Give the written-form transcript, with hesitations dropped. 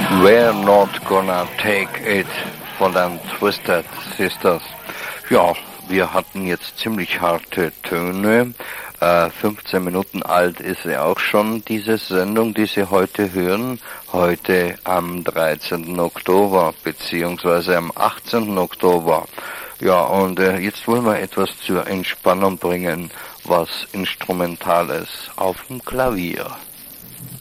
We're Not Gonna Take It von den Twisted Sisters. Ja, wir hatten jetzt ziemlich harte Töne. 15 Minuten alt ist sie auch schon, diese Sendung, die Sie heute hören. Heute am 13. Oktober, beziehungsweise am 18. Oktober. Ja, und jetzt wollen wir etwas zur Entspannung bringen, was Instrumentales auf dem Klavier.